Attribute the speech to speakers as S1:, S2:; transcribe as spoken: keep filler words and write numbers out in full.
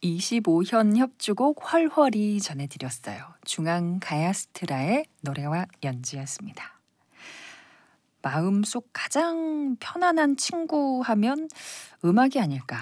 S1: 이십오 현 협주곡 훨훨이 전해드렸어요. 중앙가야스트라의 노래와 연주였습니다. 마음속 가장 편안한 친구 하면 음악이 아닐까